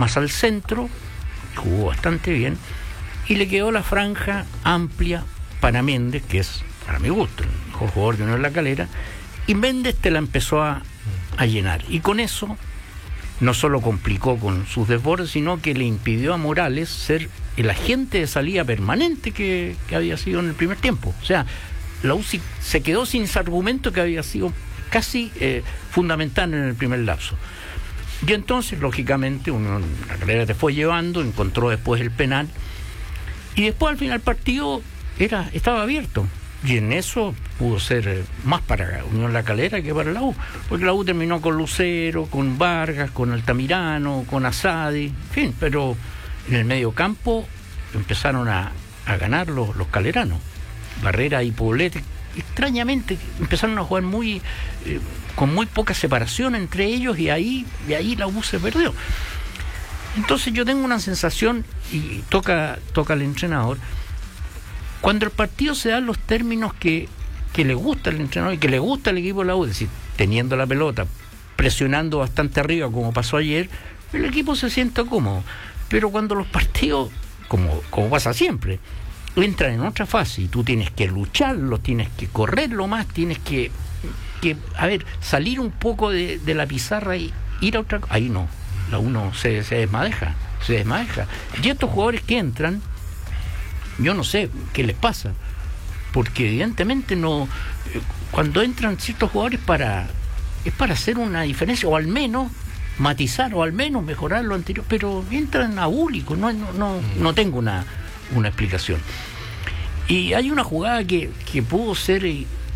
más al centro, jugó bastante bien, y le quedó la franja amplia para Méndez, que es, para mi gusto, el mejor jugador de Unión La Calera, y Méndez te la empezó a llenar. Y con eso no solo complicó con sus desbordes, sino que le impidió a Morales ser el agente de salida permanente que había sido en el primer tiempo. O sea, la U se quedó sin ese argumento que había sido casi fundamental en el primer lapso. Y entonces, lógicamente, La Calera te fue llevando, encontró después el penal, y después al final el partido estaba abierto. Y en eso pudo ser más para Unión La Calera que para la U, porque la U terminó con Lucero, con Vargas, con Altamirano, con Asadi, en fin, pero en el medio campo empezaron a ganar los caleranos. Barrera y Poblete, extrañamente, empezaron a jugar con muy poca separación entre ellos, y ahí la U se perdió. Entonces yo tengo una sensación, y toca al entrenador, cuando el partido se da en los términos que le gusta al entrenador y que le gusta al equipo de la U, es decir, teniendo la pelota, presionando bastante arriba como pasó ayer, el equipo se siente cómodo. Pero cuando los partidos, como pasa siempre, entran en otra fase y tú tienes que lucharlo, tienes que correrlo más, tienes que salir un poco de la pizarra y ir a otra cosa. Ahí no, la U se desmadeja. Y estos jugadores que entran, yo no sé qué les pasa, porque evidentemente no, cuando entran ciertos jugadores es para hacer una diferencia, o al menos matizar, o al menos mejorar lo anterior, pero entran abúlicos, no tengo una explicación. Y hay una jugada que pudo ser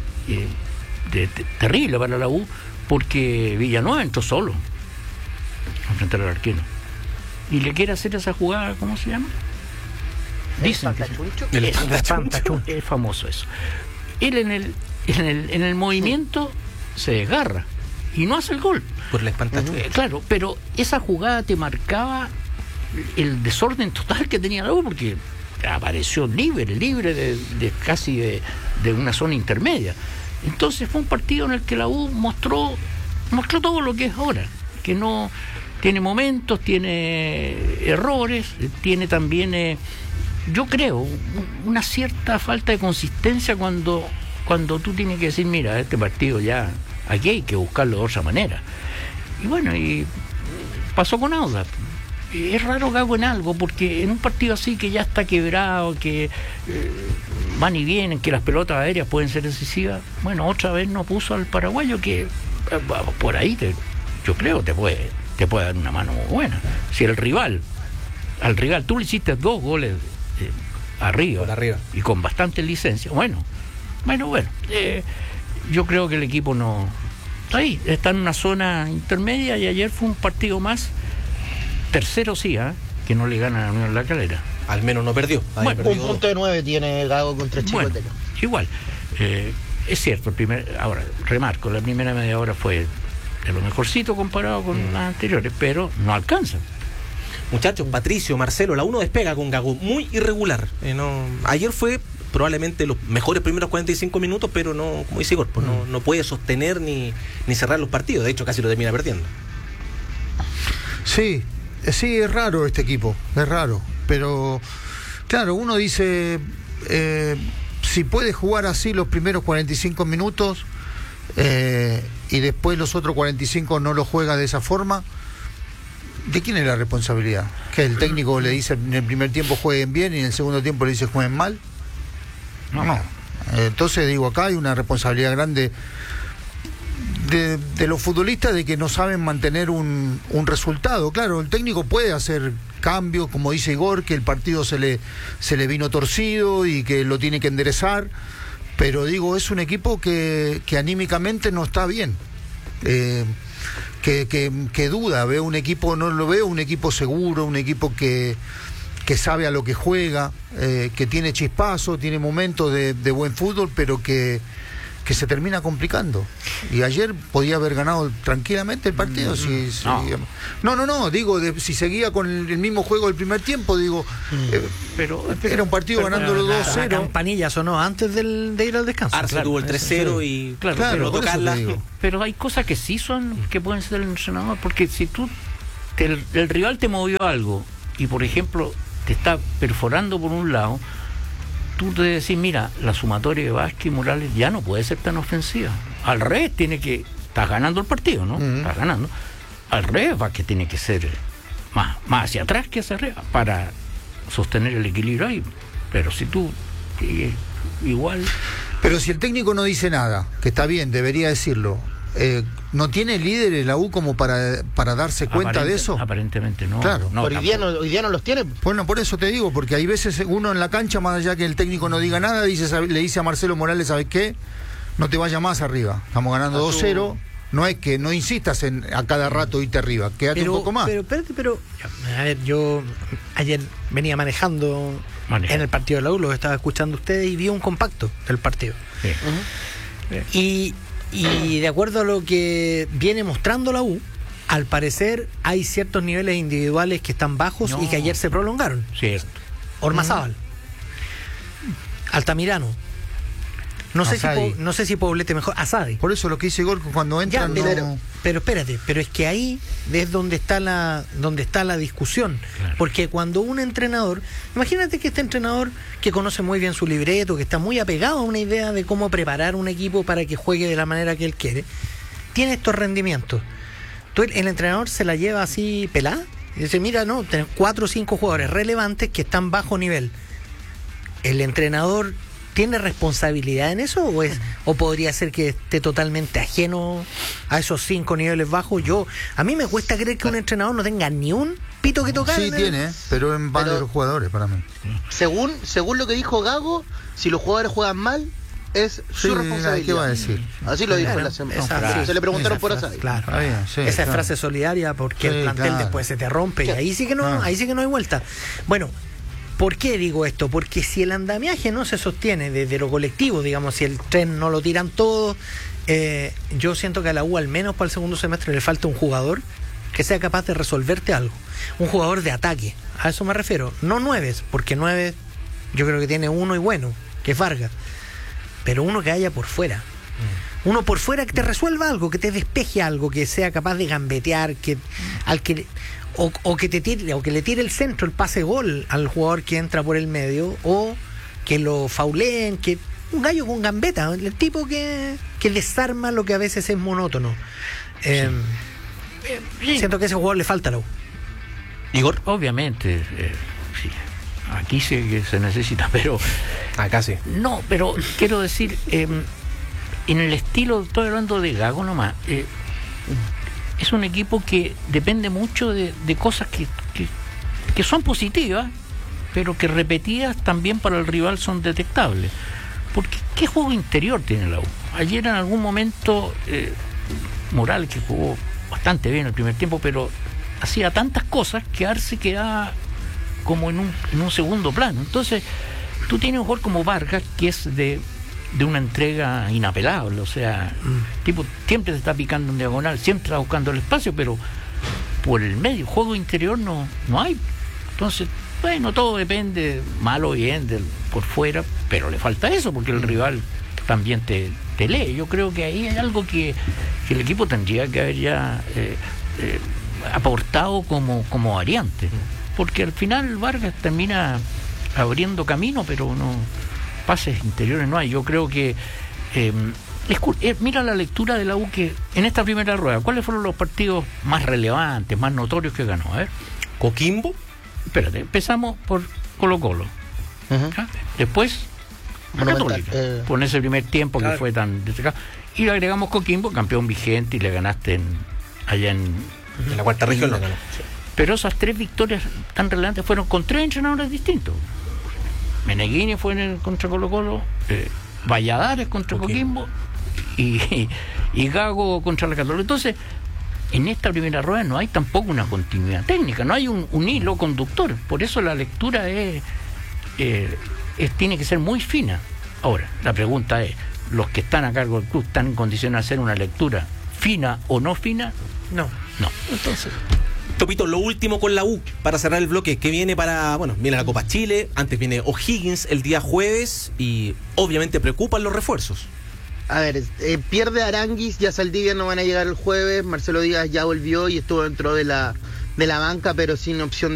terrible para la U, porque Villanueva entró solo a enfrentar al arquero y le quiere hacer esa jugada, ¿cómo se llama? Dicen que es famoso eso. Él en el movimiento se desgarra y no hace el gol por la espantachú. Claro, pero esa jugada te marcaba el desorden total que tenía la U, porque apareció libre de casi de una zona intermedia. Entonces fue un partido en el que la U mostró todo lo que es ahora, que no tiene momentos, tiene errores, tiene también yo creo una cierta falta de consistencia cuando tú tienes que decir, mira, este partido ya aquí hay que buscarlo de otra manera. Y bueno, y pasó con Audax. Es raro que hagan algo, porque en un partido así que ya está quebrado, que van y vienen, que las pelotas aéreas pueden ser decisivas, bueno, otra vez no puso al paraguayo, que por ahí yo creo te puede dar una mano muy buena. Si al rival tú le hiciste 2 goles arriba y con bastante licencia, bueno, yo creo que el equipo no está ahí, está en una zona intermedia, y ayer fue un partido más tercero, sí, que no le gana a Unión La Calera. Al menos no perdió. Bueno, un punto de 9 tiene Gago contra Chicoteca. Bueno, igual, es cierto, ahora remarco, la primera media hora fue de lo mejorcito comparado con las anteriores, pero no alcanza. Muchachos, Patricio, Marcelo, la 1 despega con Gago, muy irregular. Ayer fue probablemente los mejores primeros 45 minutos, pero no, como dice Igor, no puede sostener ni cerrar los partidos. De hecho, casi lo termina perdiendo. Sí, es raro este equipo, es raro. Pero, claro, uno dice, si puede jugar así los primeros 45 minutos y después los otros 45 no lo juega de esa forma, ¿de quién es la responsabilidad? ¿Que el técnico le dice en el primer tiempo jueguen bien y en el segundo tiempo le dice jueguen mal? No. Entonces digo, acá hay una responsabilidad grande de los futbolistas, de que no saben mantener un resultado. Claro, el técnico puede hacer cambios, como dice Igor, que el partido se le vino torcido y que lo tiene que enderezar, pero digo, es un equipo que anímicamente no está bien, que duda. Veo un equipo, no lo veo un equipo seguro, un equipo que sabe a lo que juega, que tiene chispazo, tiene momentos de buen fútbol, pero que se termina complicando. Y ayer podía haber ganado tranquilamente el partido. No, digo, si seguía con el mismo juego del primer tiempo, digo, pero era un partido ganándolo 2-0. La campanilla sonó antes de ir al descanso. Arce tuvo el 3-0 y pero hay cosas que sí que pueden ser el entrenador, porque si tú el rival te movió algo y, por ejemplo, te está perforando por un lado, tú te decís, mira, la sumatoria de Vázquez y Morales ya no puede ser tan ofensiva. Al revés, estás ganando el partido, ¿no? Estás ganando. Al revés, Vázquez tiene que ser más hacia atrás que hacia arriba para sostener el equilibrio ahí. Pero si tú igual... Pero si el técnico no dice nada, que está bien, debería decirlo, ¿no tiene líderes la U como para darse cuenta de eso? Aparentemente no. Claro. No, hoy día no los tiene. Bueno, por eso te digo, porque hay veces uno en la cancha, más allá que el técnico no diga nada, le dice a Marcelo Morales, ¿sabes qué? No te vayas más arriba. Estamos ganando 2-0. No es que no insistas a cada rato irte arriba, quédate un poco más. Pero, a ver, yo ayer venía manejando en el partido de la U, lo estaba escuchando ustedes y vi un compacto del partido. Sí. Y de acuerdo a lo que viene mostrando la U, al parecer hay ciertos niveles individuales que están bajos y que ayer se prolongaron. Cierto. Ormazábal, Altamirano. No sé si Poblete mejor. Asadi. Por eso lo que dice Gorko cuando entra pero espérate, pero es que ahí es donde está la discusión. Claro. Porque cuando un entrenador, imagínate que este entrenador que conoce muy bien su libreto, que está muy apegado a una idea de cómo preparar un equipo para que juegue de la manera que él quiere, tiene estos rendimientos. Entonces el entrenador se la lleva así pelada y dice, mira, no, tenés 4 o 5 jugadores relevantes que están bajo nivel. El entrenador ¿tiene responsabilidad en eso o podría ser que esté totalmente ajeno a esos 5 niveles bajos? A mí me cuesta creer que un entrenador no tenga ni un pito que tocar. Sí tiene, pero en van de los jugadores para mí. Según lo que dijo Gago, si los jugadores juegan mal, es su responsabilidad. ¿Qué va a decir? Así lo dijo en la semana. Se le preguntaron por Asadi. Claro. Esa es frase solidaria porque el plantel después se te rompe y ahí sí que no hay vuelta. Bueno, ¿por qué digo esto? Porque si el andamiaje no se sostiene desde lo colectivo, digamos, si el tren no lo tiran todos, yo siento que a la U, al menos para el segundo semestre, le falta un jugador que sea capaz de resolverte algo. Un jugador de ataque. A eso me refiero. No 9, porque 9 yo creo que tiene uno y bueno, que es Vargas. Pero uno que haya por fuera. Uno por fuera que te resuelva algo, que te despeje algo, que sea capaz de gambetear, o que le tire el centro, el pase gol al jugador que entra por el medio, o que lo fauleen, que un gallo con gambeta, el tipo que desarma lo que a veces es monótono. Siento que a ese jugador le falta la U. Igor, obviamente, sí. Aquí sí que se necesita, pero acá sí. No, pero quiero decir, en el estilo, estoy hablando de Gago nomás. Es un equipo que depende mucho de cosas que son positivas, pero que repetidas también para el rival son detectables. Porque ¿qué juego interior tiene la U? Ayer en algún momento Morales, que jugó bastante bien el primer tiempo, pero hacía tantas cosas que Arce quedaba como en un segundo plano. Entonces tú tienes un jugador como Vargas que es de una entrega inapelable, o sea, tipo siempre se está picando en diagonal, siempre está buscando el espacio, pero por el medio, juego interior no hay. Entonces, bueno, todo depende, mal o bien, por fuera, pero le falta eso, porque el rival también te lee. Yo creo que ahí hay algo que el equipo tendría que haber ya aportado como variante, porque al final Vargas termina abriendo camino, pero no pases interiores no hay. Yo creo que mira la lectura de la U que en esta primera rueda, ¿cuáles fueron los partidos más relevantes, más notorios que ganó? A ver, Coquimbo. Espérate, empezamos por Colo-Colo. Después Católica, con ese primer tiempo que fue tan destacado. Y le agregamos Coquimbo, campeón vigente, y le ganaste allá en la cuarta región. No ganó. Pero esas 3 victorias tan relevantes fueron con 3 entrenadores distintos. Meneghini fue contra Colo-Colo, Valladares contra Coquimbo y Gago contra la Católica. Entonces, en esta primera rueda no hay tampoco una continuidad técnica, no hay un hilo conductor. Por eso la lectura tiene que ser muy fina. Ahora, la pregunta es, ¿los que están a cargo del club están en condiciones de hacer una lectura fina o no fina? No. Entonces, Topito, lo último con la U, para cerrar el bloque, que viene viene la Copa Chile, antes viene O'Higgins el día jueves, y obviamente preocupan los refuerzos. A ver, pierde Aranguis, ya Saldivia no van a llegar el jueves, Marcelo Díaz ya volvió y estuvo dentro de de la banca, pero sin opción